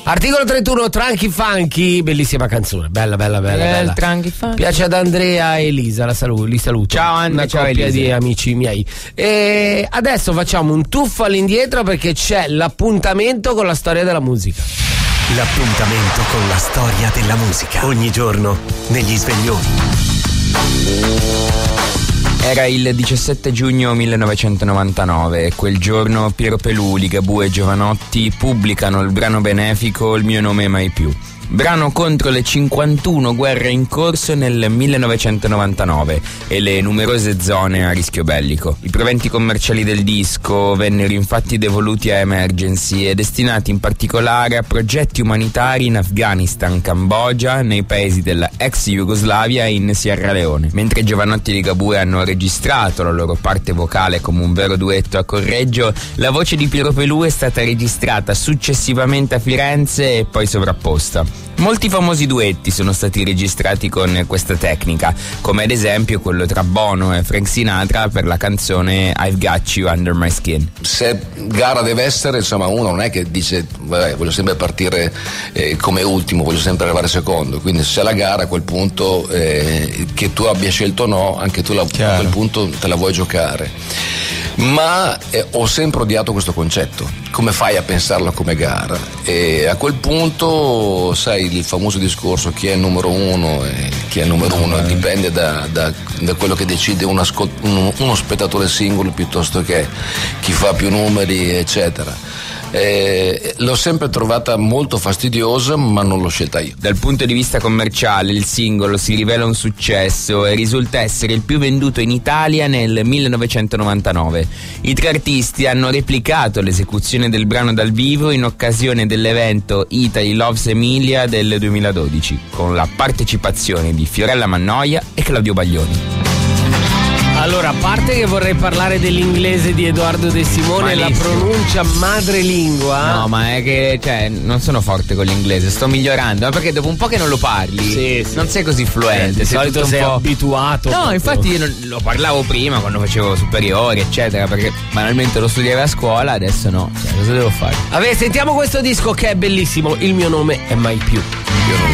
Articolo 31, Tranchi Funky, bellissima canzone, bella. Tranchi Funky. Piace ad Andrea e Elisa, li saluto. Ciao Andrea, una ciao coppia Elisa. di amici miei. E adesso facciamo un tuffo all'indietro perché c'è l'appuntamento con la storia della musica. L'appuntamento con la storia della musica. Ogni giorno negli sveglioni. Era il 17 giugno 1999 e quel giorno Piero Pelù, Ligabue e Giovanotti pubblicano il brano benefico Il mio nome mai più. Brano contro le 51 guerre in corso nel 1999 e le numerose zone a rischio bellico. I proventi commerciali del disco vennero infatti devoluti a Emergency e destinati in particolare a progetti umanitari in Afghanistan, Cambogia, nei paesi della ex Jugoslavia e in Sierra Leone. Mentre Giovanotti e Ligabue hanno registrato la loro parte vocale come un vero duetto a Correggio, la voce di Piero Pelù è stata registrata successivamente a Firenze e poi sovrapposta. Molti famosi duetti sono stati registrati con questa tecnica, come ad esempio quello tra Bono e Frank Sinatra per la canzone I've Got You Under My Skin. Se gara deve essere, insomma, uno non è che dice vabbè, voglio sempre partire come ultimo, voglio sempre arrivare secondo, quindi se c'è la gara a quel punto che tu abbia scelto o no, anche tu a quel punto te la vuoi giocare. Ma ho sempre odiato questo concetto, come fai a pensarlo come gara? E a quel punto, sai, il famoso discorso chi è il numero uno e chi è il numero uno dipende da quello che decide uno spettatore singolo piuttosto che chi fa più numeri, eccetera. L'ho sempre trovata molto fastidiosa, ma non l'ho scelta io. Dal punto di vista commerciale il singolo si rivela un successo e risulta essere il più venduto in Italia nel 1999. I tre artisti hanno replicato l'esecuzione del brano dal vivo in occasione dell'evento Italy Loves Emilia del 2012, con la partecipazione di Fiorella Mannoia e Claudio Baglioni. Allora, a parte che vorrei parlare dell'inglese di Edoardo De Simone, Malissimo. la pronuncia madrelingua. No, ma è che non sono forte con l'inglese, sto migliorando, ma perché dopo un po' che non lo parli, Sì. non sei così fluente. Di solito sei abituato. No, infatti io lo parlavo prima quando facevo superiori, eccetera, perché banalmente lo studiavo a scuola, adesso no. Cioè, cosa devo fare? Vabbè, sentiamo questo disco che è bellissimo. Il mio nome è mai più. Io non